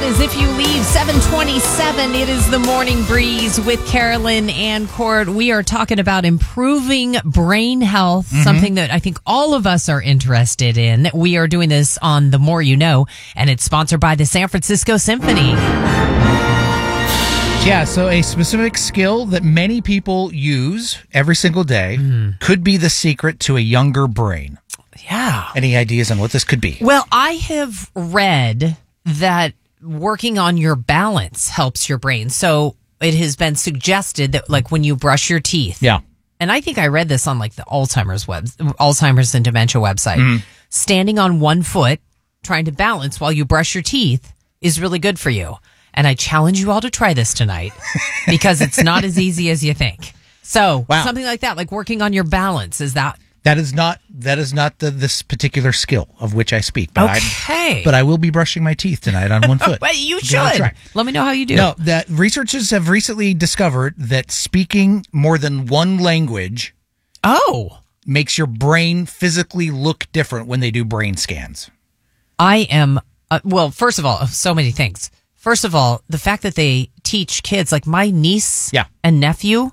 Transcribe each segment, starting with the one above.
is If You Leave, 7:27. It is the Morning Breeze with Carolyn and Cord. We are talking about improving brain health, something that I think all of us are interested in. We are doing this on The More You Know, and it's sponsored by the San Francisco Symphony. Yeah, so a specific skill that many people use every single day could be the secret to a younger brain. Yeah. Any ideas on what this could be? Well, I have read that working on your balance helps your brain. So it has been suggested that, like, when you brush your teeth. Yeah. And I think I read this on, like, the Alzheimer's and Dementia website. Standing on one foot, trying to balance while you brush your teeth is really good for you. And I challenge you all to try this tonight because it's not as easy as you think. So something like that, like working on your balance, is that? That is not this particular skill of which I speak. But okay. But I will be brushing my teeth tonight on one foot. But you should. Let me know how you do. No, that researchers have recently discovered that speaking more than one language makes your brain physically look different when they do brain scans. I am, well, first of all, so many things. First of all, the fact that they teach kids, like my niece and nephew,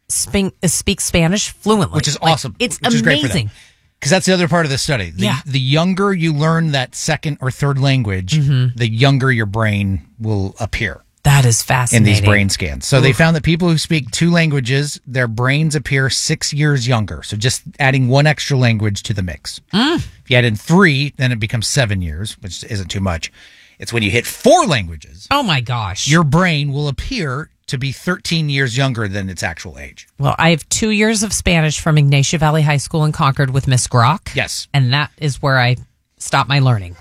speak Spanish fluently. Which is awesome. It's amazing. Because that's the other part of the study. The younger you learn that second or third language, the younger your brain will appear. That is fascinating. In these brain scans. So they found that people who speak 2 languages, their brains appear 6 years younger. So just adding 1 extra language to the mix. If you add in 3, then it becomes 7 years, which isn't too much. It's when you hit 4 languages. Oh my gosh. Your brain will appear to be 13 years younger than its actual age. Well, I have 2 years of Spanish from Ignatia Valley High School in Concord with Miss Grock. Yes. And that is where I stopped my learning.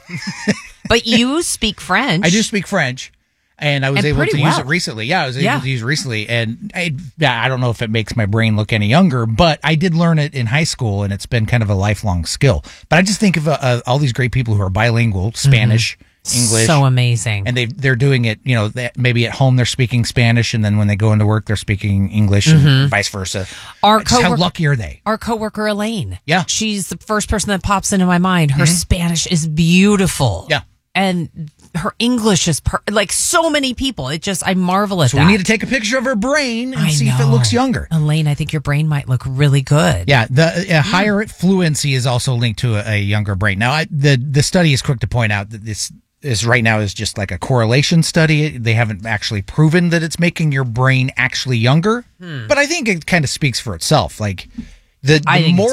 But you speak French. I do speak French. And I was able to use it recently. Yeah, I was able to use it recently. And I don't know if it makes my brain look any younger, but I did learn it in high school, and it's been kind of a lifelong skill. But I just think of all these great people who are bilingual, Spanish, English. So amazing. And they're doing it, maybe at home they're speaking Spanish, and then when they go into work, they're speaking English, and vice versa. How lucky are they? Our coworker, Elaine. Yeah. She's the first person that pops into my mind. Her Spanish is beautiful. Yeah. And her English is like so many people. I marvel at that. So we need to take a picture of her brain and see if it looks younger. Elaine, I think your brain might look really good. Yeah, the higher fluency is also linked to a younger brain. Now, the study is quick to point out that this right now is just like a correlation study. They haven't actually proven that it's making your brain actually younger, but I think it kind of speaks for itself. Like the more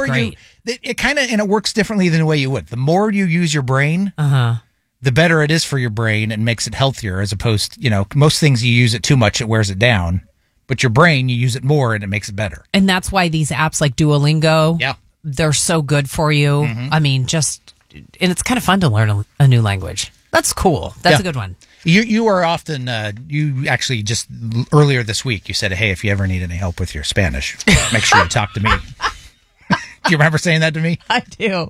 it kind of, and it works differently than the way you would. The more you use your brain, the better it is for your brain and makes it healthier, as opposed to, most things you use it too much, it wears it down. But your brain, you use it more and it makes it better. And that's why these apps like Duolingo, they're so good for you. I mean, and it's kind of fun to learn a new language. That's cool. That's a good one. You are often, you actually just earlier this week, you said, hey, if you ever need any help with your Spanish, make sure you talk to me. Do you remember saying that to me? I do.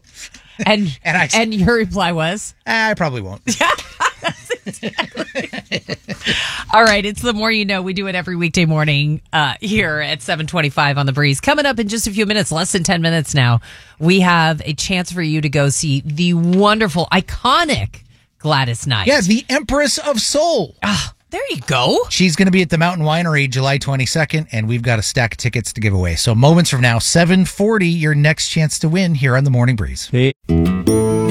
And your reply was? I probably won't. All right, it's The More You Know. We do it every weekday morning here at 7:25 on The Breeze. Coming up in just a few minutes, less than 10 minutes now, we have a chance for you to go see the wonderful, iconic Gladys Knight. Yeah, the Empress of Soul. There you go. She's going to be at the Mountain Winery July 22nd, and we've got a stack of tickets to give away. So moments from now, 7:40, your next chance to win here on The Morning Breeze. Hey.